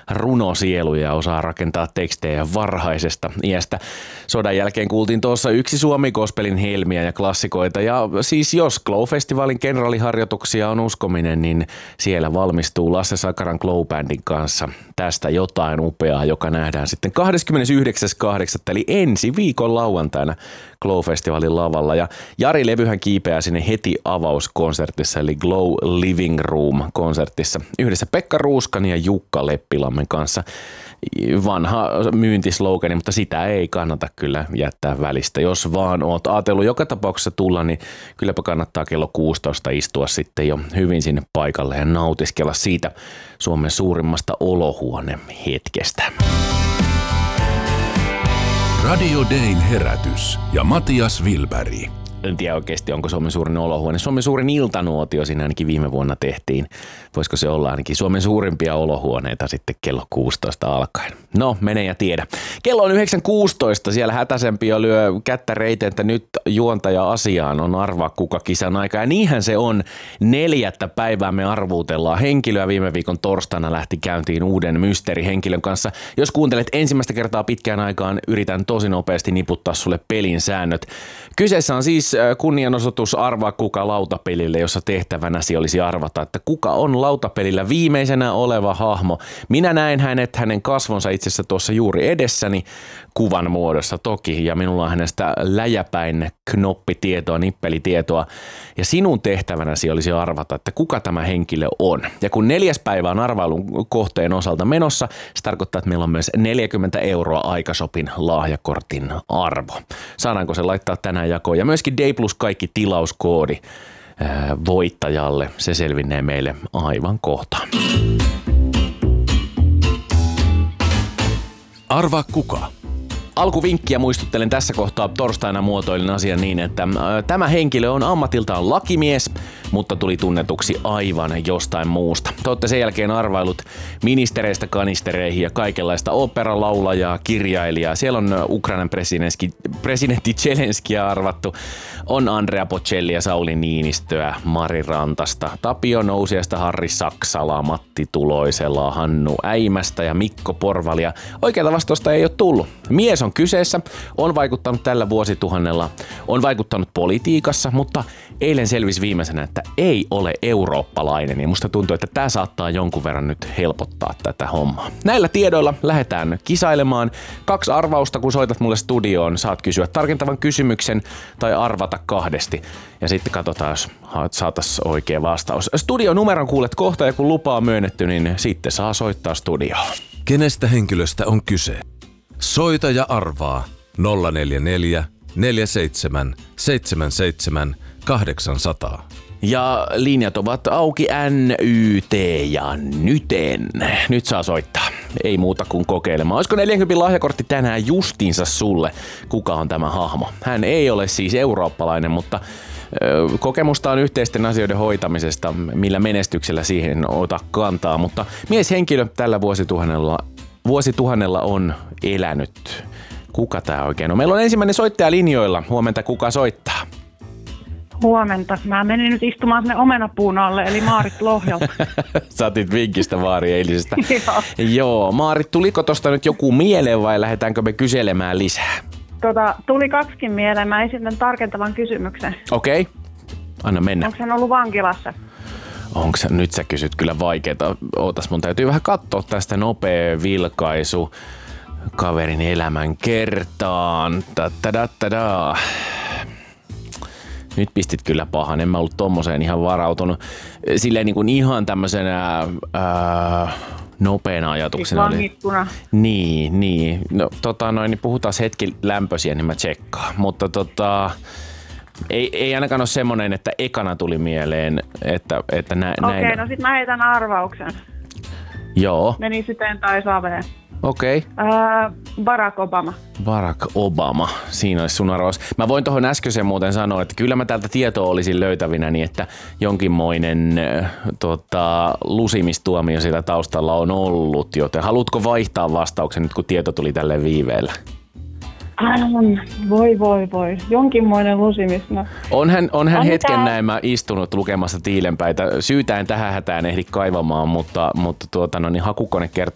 runosielu ja osaa rakentaa tekstejä varhaisesta iästä. Sodan jälkeen kuultiin tuossa yksi Suomi-gospelin helmiä ja klassikoita. Ja siis jos Glow-festivaalin kenraaliharjoituksia on uskominen, niin siellä valmistuu Lasse Sakaran Glow-bändin kanssa tästä jotain upeaa, joka nähdään sitten 29.8. eli ensi viikon lauantaina Glow-festivaalin lavalla. Ja Jari Levyhän kiipeää sinne heti avauskonsertissa, eli Glow Living Room-konsertissa yhdessä Pekka Ruuskan ja Jukka Leppilammen kanssa. Vanha myyntislogani, mutta sitä ei kannata kyllä jättää välistä. Jos vaan oot ajatellut joka tapauksessa tulla, niin kylläpä kannattaa kello 16 istua sitten jo hyvin sinne paikalle ja nautiskella siitä Suomen suurimmasta olohuonehetkestä. Radio Dayn herätys ja Matias Wilberg. En tiedä oikeasti, onko Suomen suurin olohuone. Suomen suurin iltanuotio siinä ainakin viime vuonna tehtiin. Voisiko se olla ainakin Suomen suurimpia olohuoneita sitten kello 16 alkaen? No, mene ja tiedä. Kello on 9.16. Siellä hätäisempi jo lyö kättä reiteen, että nyt juontaja asiaan on arvaa kuka kisan aika. Ja niinhän se on. 4. päivää me arvuutellaan henkilöä. Viime viikon torstaina lähti käyntiin uuden mysteerihenkilön kanssa. Jos kuuntelet ensimmäistä kertaa pitkään aikaan, yritän tosi nopeasti niputtaa sulle pelin säännöt. Kyseessä on siis kunnianosoitus Arvaa kuka lautapelille, jossa tehtävänäsi olisi arvata, että kuka on lautapelillä viimeisenä oleva hahmo. Minä näen hänen kasvonsa itse asiassa tuossa juuri edessäni kuvan muodossa toki, ja minulla on hänestä läjäpäin knoppitietoa, nippelitietoa, ja sinun tehtävänäsi olisi arvata, että kuka tämä henkilö on. Ja kun 4. päivä on arvailun kohteen osalta menossa, se tarkoittaa, että meillä on myös 40 € Aikashopin lahjakortin arvo. Saadaanko se laittaa tänään jakoon? Ja myöskin Day Plus kaikki tilauskoodi voittajalle. Se selvinnee meille aivan kohta. Arvaa kuka? Alkuvinkkiä muistuttelen tässä kohtaa torstaina muotoilin asian niin, että tämä henkilö on ammatiltaan lakimies, mutta tuli tunnetuksi aivan jostain muusta. Te olette sen jälkeen arvailut ministereistä kanistereihin ja kaikenlaista operalaulajaa, kirjailijaa. Siellä on Ukrainan presidentti Zelenskiä arvattu, on Andrea Bocellia, Sauli Niinistöä, Mari Rantasta, Tapio Nousiasta, Harri Saksalaa, Matti Tuloiselaa, Hannu Äimästä ja Mikko Porvalia. Oikeata vastausta ei ole tullut. Mies on kyseessä, on vaikuttanut tällä vuosituhannella, on vaikuttanut politiikassa, mutta eilen selvisi viimeisenä, että ei ole eurooppalainen, ja musta tuntuu, että tämä saattaa jonkun verran nyt helpottaa tätä hommaa. Näillä tiedoilla lähdetään kisailemaan. 2 arvausta, kun soitat mulle studioon, saat kysyä tarkentavan kysymyksen tai arvata 2. Ja sitten katsotaan, jos saataisiin oikea vastaus. Studionumeron kuulet kohta, ja kun lupa on myönnetty, niin sitten saa soittaa studioon. Kenestä henkilöstä on kyse? Soita ja arvaa 044 47 77 800. Ja linjat ovat auki NYT ja nyten. Nyt saa soittaa. Ei muuta kuin kokeilemaan. Olisiko 40 lahjakortti tänään justiinsa sulle? Kuka on tämä hahmo? Hän ei ole siis eurooppalainen, mutta kokemusta on yhteisten asioiden hoitamisesta, millä menestyksellä siihen ota kantaa. Mutta mieshenkilö tällä vuosituhannella on elänyt. Kuka tää oikein on? Meillä on ensimmäinen soittaja linjoilla. Huomenta, kuka soittaa? Huomenta. Mä menin nyt istumaan sinne omenapuun alle, eli Maarit Lohjalta. Saatit vinkistä Maari eilisestä. Joo. Maarit, tuliko tosta nyt joku mieleen vai lähdetäänkö me kyselemään lisää? Tuli 2 mieleen. Mä esitän tarkentavan kysymyksen. Okei. Anna mennä. Onko hän ollut vankilassa? Nyt sä kysyt kyllä vaikeeta. Ootas, mun täytyy vähän katsoa tästä nopea vilkaisu kaverin elämän kertaan. Nyt pistit kyllä pahan. En mä ollut tommoseen ihan varautunut. Silleen niin kuin ihan tämmöisenä nopeana ajatuksena. Siis vangittuna. Niin. No niin puhutaan hetki lämpöisiä, niin mä tsekkaan. Mutta ei ainakaan ole semmoinen, että ekana tuli mieleen, että näin. Okei, no sit mä heitän arvauksen. Joo. Meni syteen tai saveen. Okei. Barack Obama. Barack Obama. Siinä olisi sun arvaus. Mä voin tuohon äskeiseen muuten sanoa, että kyllä mä täältä tietoa olisin löytävinä, niin että jonkinmoinen lusimistuomio siellä taustalla on ollut, joten haluatko vaihtaa vastauksen nyt, kun tieto tuli tälleen viiveellä? Voi. Jonkinmoinen lusimis. No. On hän hetken näin mä istunut lukemassa tiilenpäitä. Syytä en tähän hätään ehdi kaivamaan, mutta niin hakukone kertoo